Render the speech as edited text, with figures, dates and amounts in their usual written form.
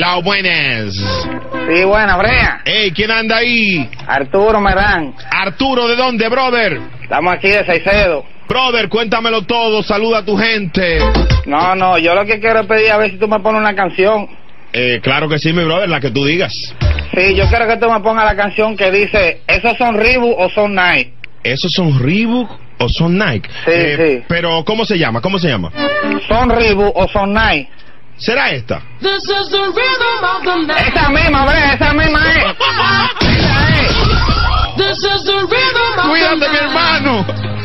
Hello, buenas. Sí, buena, Brea. Hey, ¿quién anda ahí? Arturo Merán. Arturo, ¿de dónde, brother? Estamos aquí de Saicedo. Brother, cuéntamelo todo, saluda a tu gente. No, yo lo que quiero es pedir a ver si tú me pones una canción. Claro que sí, mi brother, la que tú digas. Sí, yo quiero que tú me pongas la canción que dice, ¿esos son Reebok o son Nike? ¿Esos son Reebok o son Nike? Sí. Pero, ¿cómo se llama? ¿Son Reebok o son Nike? ¿Será esta? Esa misma, Brea, esa misma es. Esa es. Cuídate, mi hermano.